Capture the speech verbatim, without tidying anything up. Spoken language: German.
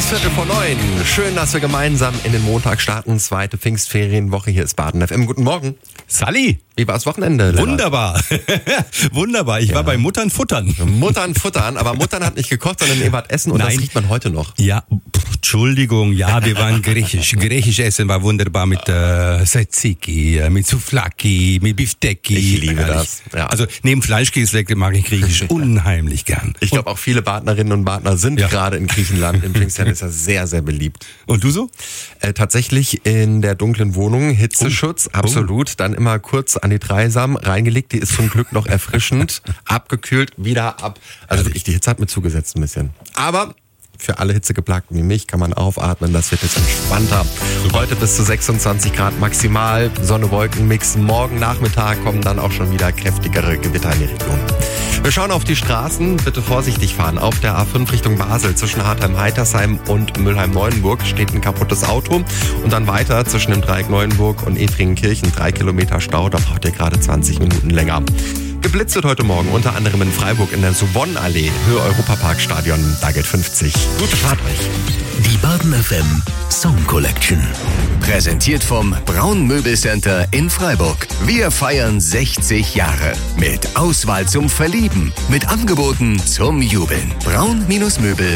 Viertel vor neun. Schön, dass wir gemeinsam in den Montag starten. Zweite Pfingstferienwoche. Hier ist Baden F M. Guten Morgen. Sally. Wie war das Wochenende? Lennart? Wunderbar. Wunderbar. Ich Ja. war bei Muttern futtern. Muttern futtern. Aber Muttern hat nicht gekocht, sondern ihr wart essen und Nein. das riecht man heute noch. Ja, pff, Entschuldigung, ja, wir waren griechisch. Griechisch essen war wunderbar mit äh, Tzatziki, äh, mit Souvlaki, mit Bifteki. Ich liebe Herrlich. das, ja. Also neben Fleischkäse mag ich Griechisch unheimlich gern. Ich glaube auch viele Partnerinnen und Partner sind Ja. gerade in Griechenland. Im Pfingstjahr ist das sehr, sehr beliebt. Und du so? Äh, tatsächlich in der dunklen Wohnung, Hitzeschutz, absolut. Dann immer kurz an die Dreisam reingelegt. Die ist zum Glück noch erfrischend. Abgekühlt, wieder ab. Also wirklich, die Hitze hat mir zugesetzt ein bisschen. Aber für alle Hitzegeplagten wie mich kann man aufatmen. Das wird jetzt entspannter. Heute bis zu sechsundzwanzig Grad maximal. Sonne-Wolken-Mix. Morgen Nachmittag kommen dann auch schon wieder kräftigere Gewitter in die Region. Wir schauen auf die Straßen. Bitte vorsichtig fahren. Auf der A fünf Richtung Basel zwischen Hartheim-Heitersheim und Mülheim-Neuenburg steht ein kaputtes Auto. Und dann weiter zwischen dem Dreieck Neuenburg und Efringenkirchen. Drei Kilometer Stau. Da braucht ihr gerade zwanzig Minuten länger. Geblitzt wird heute Morgen unter anderem in Freiburg in der Souvonne-Allee, Höhe Europaparkstadion. Da gilt fünfzig. Gute Fahrt euch. Die Baden F M Song Collection. Präsentiert vom Braun Möbelcenter in Freiburg. Wir feiern sechzig Jahre. Mit Auswahl zum Verlieben. Mit Angeboten zum Jubeln. braun Möbel